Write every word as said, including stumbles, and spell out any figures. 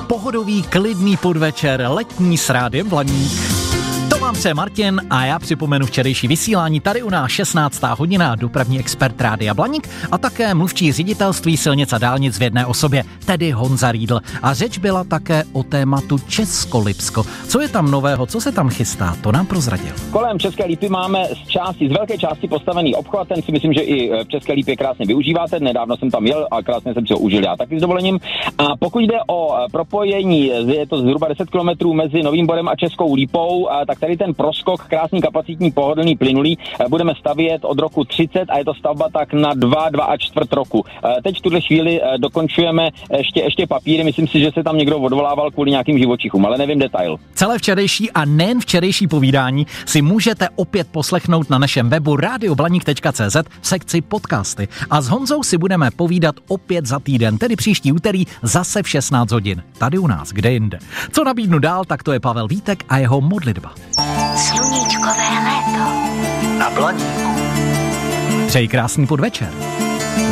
Pohodový, klidný podvečer, letní s Rádiem Blaník. To vám přeje Martin a já připomenu včerejší vysílání tady u nás šestnáctá hodina, dopravní expert Rádia Blaník a také mluvčí ředitelství silnic a dálnic v jedné osobě, tedy Honza Riedl. A řeč byla také o tématu Česko-Lipsko. Co je tam nového, co se tam chystá, to nám prozradil. Kolem České Lípy máme z části, z velké části postavený obchvat, ten si myslím, že i v České Lípě krásně využíváte. Nedávno jsem tam jel a krásně jsem si ho užil já taky s dovolením. A pokud jde o propojení, je to zhruba deset kilometrů mezi Novým Borem a Českou Lípou, tak tady ten proskok, krásný kapacitní pohodlný plynulý, budeme stavět od roku třicet a je to stavba tak na dva, dva a čtvrt roku. Teď v tuhle chvíli dokončujeme ještě, ještě papíry, myslím si, že se tam někdo odvolával kvůli nějakým živočichům, ale nevím detail. Celé včerejší a nejen včerejší povídání si můžete opět poslechnout na našem webu radioblaník tečka cé zet v sekci podcasty. A s Honzou si budeme povídat opět za týden, tedy příští úterý zase v šestnáct hodin. Tady u nás, kde jinde. Co nabídnu dál, tak to je Pavel Vítek a jeho modlitba. Sluníčkové léto na Blaníku. Přeji krásný podvečer.